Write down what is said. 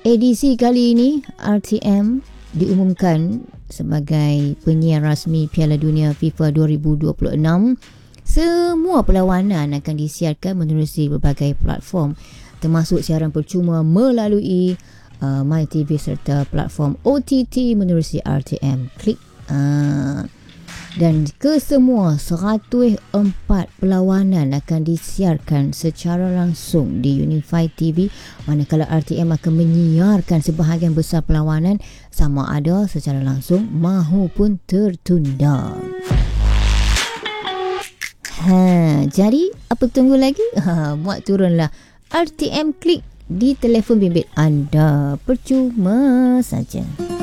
Edisi kali ini RTM diumumkan sebagai penyiar rasmi Piala Dunia FIFA 2026. Semua perlawanan akan disiarkan menerusi berbagai platform, termasuk siaran percuma melalui MyTV serta platform OTT menerusi RTM Klik. Dan kesemua 104 perlawanan akan disiarkan secara langsung di Unify TV, manakala RTM akan menyiarkan sebahagian besar perlawanan sama ada secara langsung mahupun tertunda. Jadi apa tunggu lagi? Muat turunlah RTM Klik di telefon bimbit anda, percuma saja.